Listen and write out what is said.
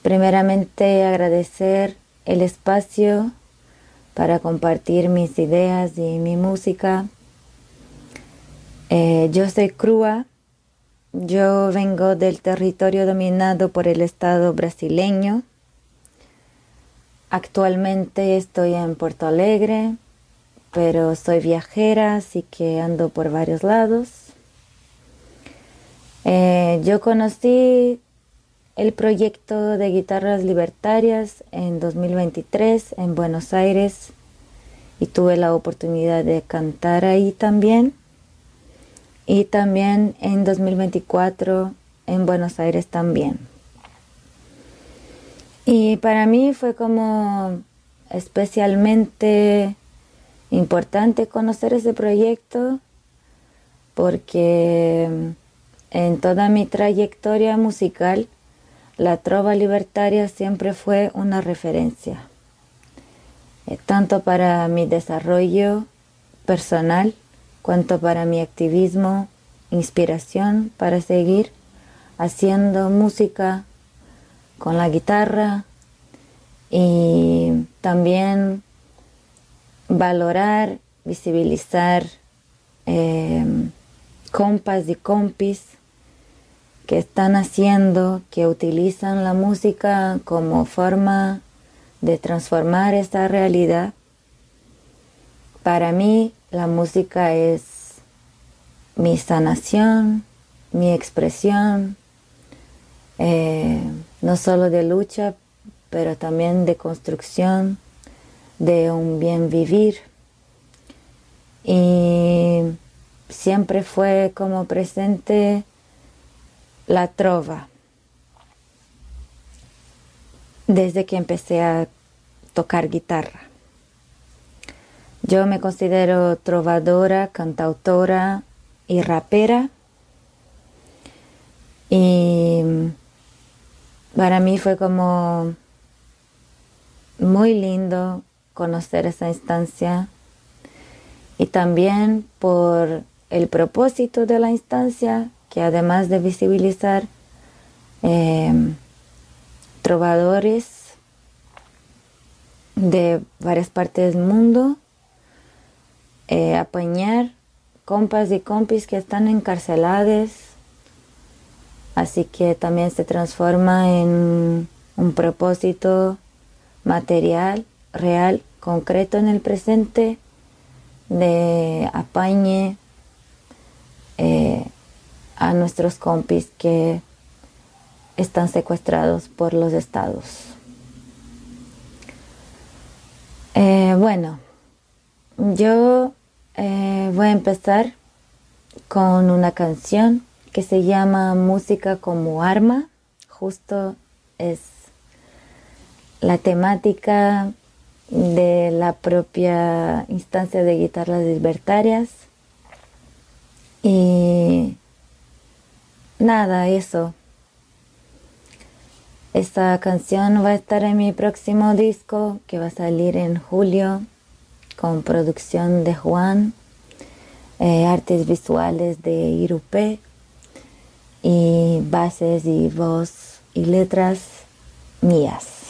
Primeramente agradecer el espacio para compartir mis ideas y mi música. Yo soy crua, yo vengo del territorio dominado por el Estado brasileño. Actualmente estoy en Porto Alegre, pero soy viajera, así que ando por varios lados. Yo conocí el proyecto de Guitarras Libertarias en 2023 en Buenos Aires y tuve la oportunidad de cantar ahí también. Y también en 2024 en Buenos Aires también. Y para mí fue como especialmente importante conocer ese proyecto porque en toda mi trayectoria musical la trova libertaria siempre fue una referencia, tanto para mi desarrollo personal cuanto para mi activismo, inspiración para seguir haciendo música con la guitarra y también valorar, visibilizar compas y compis que están haciendo, que utilizan la música como forma de transformar esta realidad. Para mí, la música es mi sanación, mi expresión, no solo de lucha, pero también de construcción, de un bien vivir. Y siempre fue como presente la trova, desde que empecé a tocar guitarra. Yo me considero trovadora, cantautora y rapera. Y para mí fue como muy lindo conocer esa instancia. Y también por el propósito de la instancia, que además de visibilizar trovadores de varias partes del mundo, apañar compas y compis que están encarcelados, así que también se transforma en un propósito material, real, concreto en el presente, de apañe a nuestros compis que están secuestrados por los estados. Bueno, yo voy a empezar con una canción que se llama Música como Arma. Justo es la temática de la propia instancia de Guitarras Libertarias. Y nada, eso. Esta canción va a estar en mi próximo disco que va a salir en julio con producción de Juan, artes visuales de Irupé y bases y voz y letras mías.